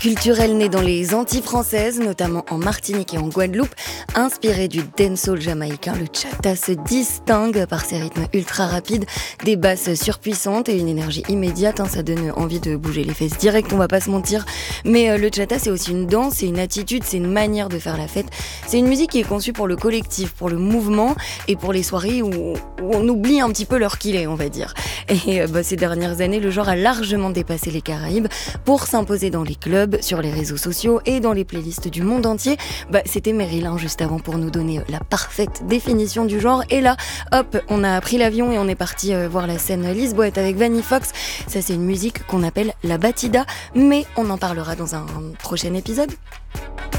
Culturel né dans les Antilles françaises, notamment en Martinique et en Guadeloupe, inspiré du dancehall jamaïcain, le chata se distingue par ses rythmes ultra rapides, des basses surpuissantes et une énergie immédiate. Ça donne envie de bouger les fesses direct, on va pas se mentir. Mais le chata, c'est aussi une danse, c'est une attitude, c'est une manière de faire la fête. C'est une musique qui est conçue pour le collectif, pour le mouvement et pour les soirées où on oublie un petit peu l'heure qu'il est, on va dire. Et ces dernières années, le genre a largement dépassé les Caraïbes pour s'imposer dans les clubs, sur les réseaux sociaux et dans les playlists du monde entier. C'était Meryl juste avant pour nous donner la parfaite définition du genre. Et là, hop, on a pris l'avion et on est parti voir la scène Lisboète avec Vanny Fox. Ça, c'est une musique qu'on appelle la batida, mais on en parlera dans un prochain épisode.